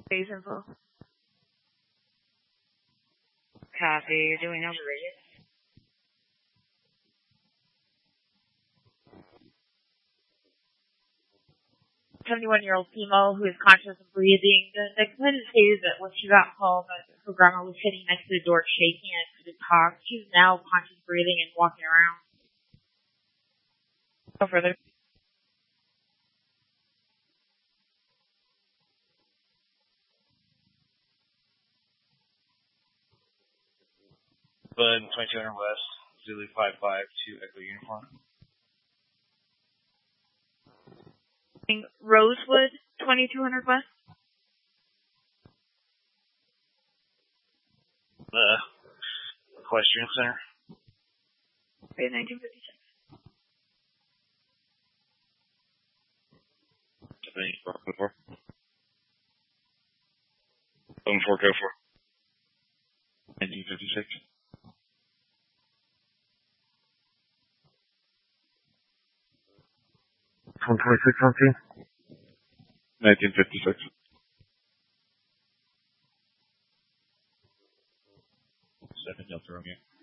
Base info. Copy. You're doing over radius. 71-year-old female who is conscious and breathing. The complainant stated that when she got home, her grandma was sitting next to the door shaking and couldn't talk. She's now conscious, breathing, and walking around. No further. Bud 2200 West, Zulu 55 to Echo Uniform. Rosewood 2200 West. Equestrian Center. Okay, 1956. 74. 7404. 1956. 126 on scene. 1956. 7 Delta Romeo.